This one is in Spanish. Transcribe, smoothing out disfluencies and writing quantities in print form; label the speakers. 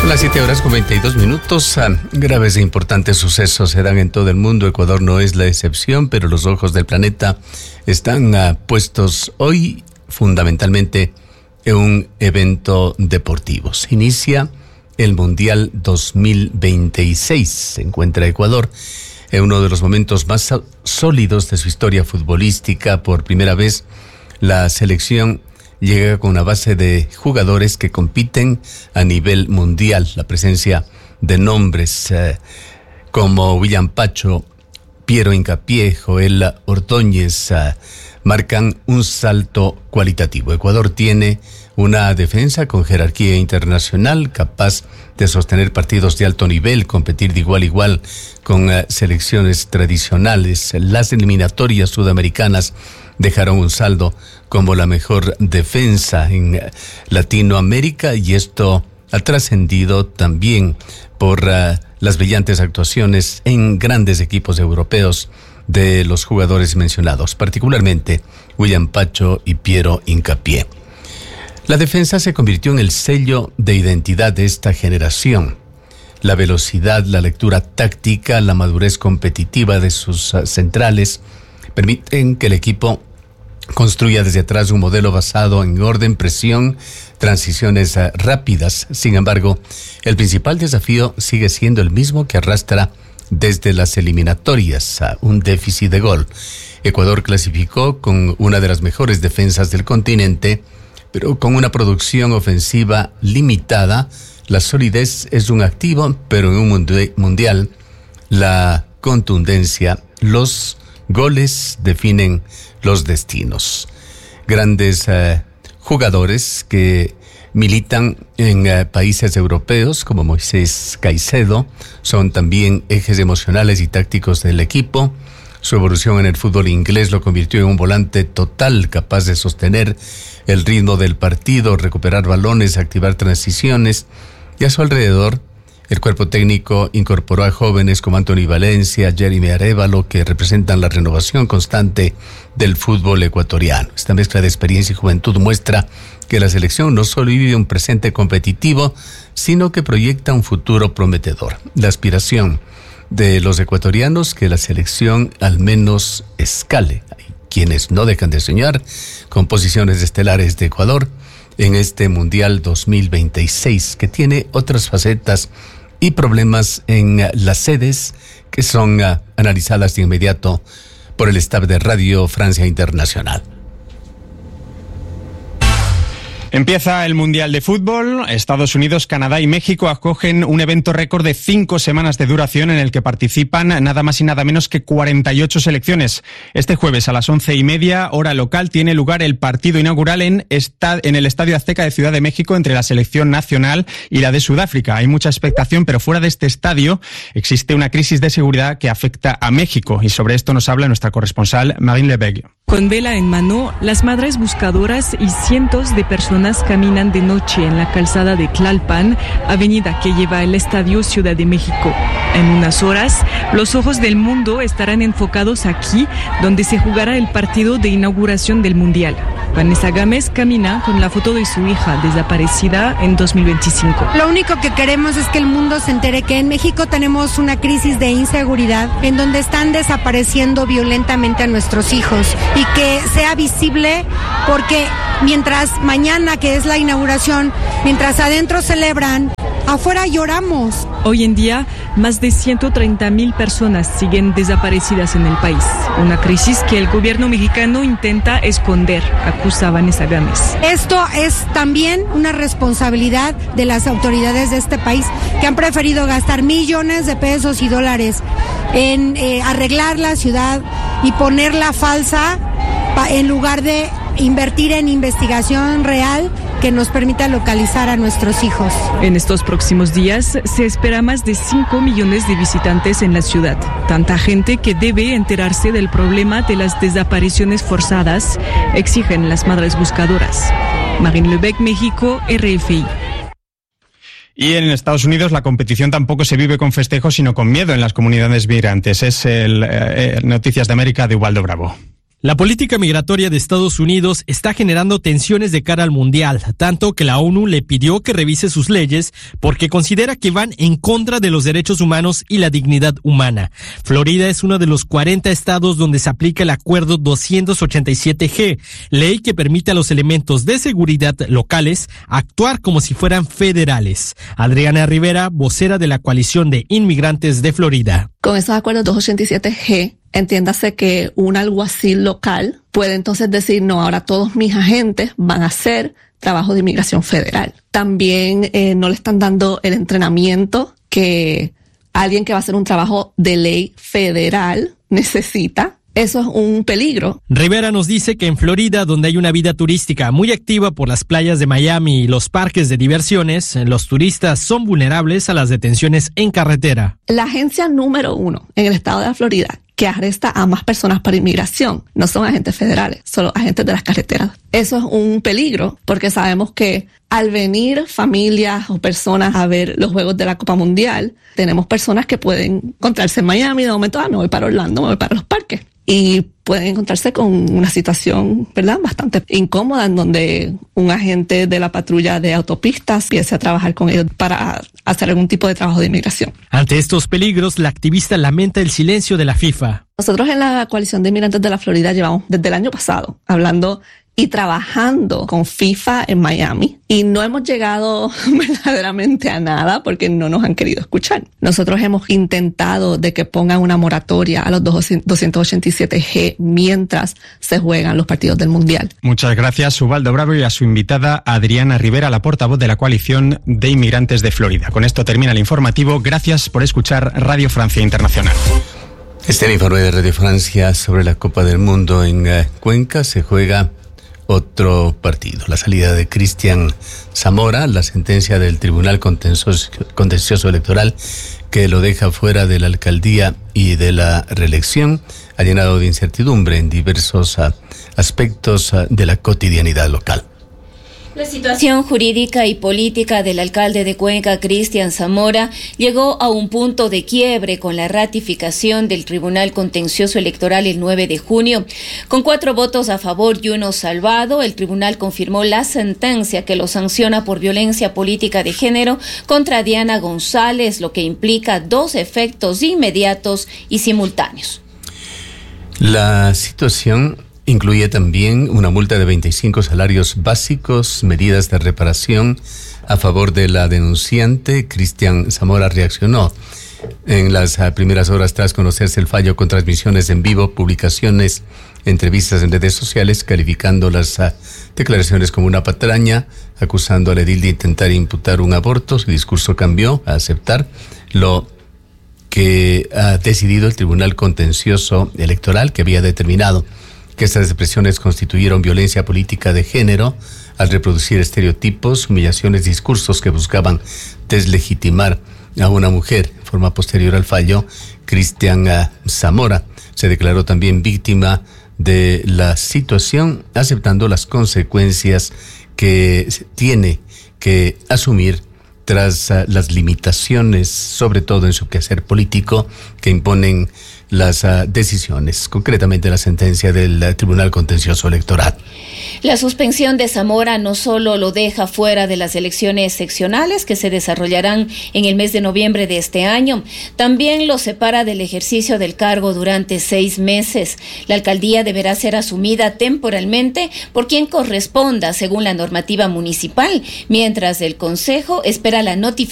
Speaker 1: Son las 7:22. Graves e importantes sucesos se dan en todo el mundo. Ecuador no es la excepción, pero los ojos del planeta están puestos hoy fundamentalmente en un evento deportivo. Se inicia el Mundial 2026. Se encuentra Ecuador en uno de los momentos más sólidos de su historia futbolística. Por primera vez, la selección llega con una base de jugadores que compiten a nivel mundial. La presencia de nombres como William Pacho, Piero Hincapié, Joel Ordóñez marcan un salto cualitativo. Ecuador tiene una defensa con jerarquía internacional, capaz de sostener partidos de alto nivel, competir de igual a igual con selecciones tradicionales. Las eliminatorias sudamericanas dejaron un saldo como la mejor defensa en Latinoamérica, y esto ha trascendido también por las brillantes actuaciones en grandes equipos europeos de los jugadores mencionados, particularmente William Pacho y Piero Hincapié. La defensa se convirtió en el sello de identidad de esta generación. La velocidad, la lectura táctica, la madurez competitiva de sus centrales permiten que el equipo construya desde atrás un modelo basado en orden, presión, transiciones rápidas. Sin embargo, el principal desafío sigue siendo el mismo que arrastra desde las eliminatorias, un déficit de gol. Ecuador clasificó con una de las mejores defensas del continente, pero con una producción ofensiva limitada. La solidez es un activo, pero en un mundial la contundencia, los goles definen los destinos. Grandes jugadores que militan en países europeos como Moisés Caicedo son también ejes emocionales y tácticos del equipo. Su evolución en el fútbol inglés lo convirtió en un volante total, capaz de sostener el ritmo del partido, recuperar balones, activar transiciones, y a su alrededor el cuerpo técnico incorporó a jóvenes como Anthony Valencia, Jeremy Arévalo, que representan la renovación constante del fútbol ecuatoriano. Esta mezcla de experiencia y juventud muestra que la selección no solo vive un presente competitivo, sino que proyecta un futuro prometedor. La aspiración de los ecuatorianos que la selección al menos escale. Hay quienes no dejan de soñar con posiciones estelares de Ecuador en este Mundial 2026, que tiene otras facetas y problemas en las sedes que son analizadas de inmediato por el staff de Radio Francia Internacional.
Speaker 2: Empieza el Mundial de Fútbol. Estados Unidos, Canadá y México acogen un evento récord de 5 semanas de duración en el que participan nada más y nada menos que 48 selecciones. Este jueves a las 11:30, hora local, tiene lugar el partido inaugural en el Estadio Azteca de Ciudad de México entre la selección nacional y la de Sudáfrica. Hay mucha expectación, pero fuera de este estadio existe una crisis de seguridad que afecta a México, y sobre esto nos habla nuestra corresponsal Marine Lebeg.
Speaker 3: Con vela en mano, las madres buscadoras y cientos de personas caminan de noche en la calzada de Tlalpan, avenida que lleva al Estadio Ciudad de México. En unas horas, los ojos del mundo estarán enfocados aquí, donde se jugará el partido de inauguración del Mundial. Vanessa Gámez camina con la foto de su hija desaparecida en 2025.
Speaker 4: Lo único que queremos es que el mundo se entere que en México tenemos una crisis de inseguridad en donde están desapareciendo violentamente a nuestros hijos, y que sea visible, porque mientras mañana, que es la inauguración, mientras adentro celebran, afuera lloramos.
Speaker 3: Hoy en día, más de 130,000 personas siguen desaparecidas en el país. Una crisis que el gobierno mexicano intenta esconder, acusa Vanessa Gámez.
Speaker 4: Esto es también una responsabilidad de las autoridades de este país, que han preferido gastar millones de pesos y dólares en arreglar la ciudad y ponerla falsa, en lugar de invertir en investigación real que nos permita localizar a nuestros hijos.
Speaker 3: En estos próximos días se espera más de 5 millones de visitantes en la ciudad. Tanta gente que debe enterarse del problema de las desapariciones forzadas, exigen las madres buscadoras. Marine Lebeg, México, RFI.
Speaker 2: Y en Estados Unidos la competición tampoco se vive con festejos, sino con miedo en las comunidades migrantes. Es Noticias de América de Ubaldo Bravo.
Speaker 5: La política migratoria de Estados Unidos está generando tensiones de cara al mundial, tanto que la ONU le pidió que revise sus leyes porque considera que van en contra de los derechos humanos y la dignidad humana. Florida es uno de los 40 estados donde se aplica el Acuerdo 287G, ley que permite a los elementos de seguridad locales actuar como si fueran federales. Adriana Rivera, vocera de la Coalición de Inmigrantes de Florida.
Speaker 6: Con esos acuerdos 287G, entiéndase que un alguacil local puede entonces decir, no, ahora todos mis agentes van a hacer trabajo de inmigración federal. También no le están dando el entrenamiento que alguien que va a hacer un trabajo de ley federal necesita. Eso es un peligro.
Speaker 5: Rivera nos dice que en Florida, donde hay una vida turística muy activa por las playas de Miami y los parques de diversiones, los turistas son vulnerables a las detenciones en carretera.
Speaker 6: La agencia número 1 en el estado de la Florida que arresta a más personas por inmigración no son agentes federales, son los agentes de las carreteras. Eso es un peligro porque sabemos que al venir familias o personas a ver los Juegos de la Copa Mundial, tenemos personas que pueden encontrarse en Miami, de momento, me voy para Orlando, me voy para los parques. Y pueden encontrarse con una situación, ¿verdad?, bastante incómoda en donde un agente de la patrulla de autopistas empiece a trabajar con ellos para hacer algún tipo de trabajo de inmigración.
Speaker 5: Ante estos peligros, la activista lamenta el silencio de la FIFA.
Speaker 6: Nosotros en la Coalición de Inmigrantes de la Florida llevamos desde el año pasado hablando y trabajando con FIFA en Miami y no hemos llegado verdaderamente a nada porque no nos han querido escuchar. Nosotros hemos intentado de que pongan una moratoria a los 287G mientras se juegan los partidos del Mundial.
Speaker 2: Muchas gracias, Ubaldo Bravo, y a su invitada Adriana Rivera, la portavoz de la Coalición de Inmigrantes de Florida. Con esto termina el informativo. Gracias por escuchar Radio Francia Internacional.
Speaker 1: Este es el informe de Radio Francia sobre la Copa del Mundo en Cuenca. Se juega otro partido. La salida de Cristian Zamora, la sentencia del Tribunal Contencioso Electoral que lo deja fuera de la alcaldía y de la reelección, ha llenado de incertidumbre en diversos aspectos de la cotidianidad local.
Speaker 7: La situación jurídica y política del alcalde de Cuenca, Cristian Zamora, llegó a un punto de quiebre con la ratificación del Tribunal Contencioso Electoral el 9 de junio. Con 4 votos a favor y 1 salvado, el tribunal confirmó la sentencia que lo sanciona por violencia política de género contra Diana González, lo que implica 2 efectos inmediatos y simultáneos.
Speaker 1: La situación incluye también una multa de 25 salarios básicos, medidas de reparación a favor de la denunciante. Cristian Zamora reaccionó en las primeras horas tras conocerse el fallo con transmisiones en vivo, publicaciones, entrevistas en redes sociales, calificando las declaraciones como una patraña, acusando al edil de intentar imputar un aborto. Su discurso cambió a aceptar lo que ha decidido el Tribunal Contencioso Electoral, que había determinado que estas expresiones constituyeron violencia política de género al reproducir estereotipos, humillaciones, discursos que buscaban deslegitimar a una mujer. En forma posterior al fallo, Cristian Zamora se declaró también víctima de la situación, aceptando las consecuencias que tiene que asumir tras las limitaciones, sobre todo en su quehacer político, que imponen las decisiones, concretamente la sentencia del Tribunal Contencioso Electoral.
Speaker 7: La suspensión de Zamora no solo lo deja fuera de las elecciones seccionales que se desarrollarán en el mes de noviembre de este año, también lo separa del ejercicio del cargo durante 6 meses. La alcaldía deberá ser asumida temporalmente por quien corresponda según la normativa municipal, mientras el Consejo espera la notificación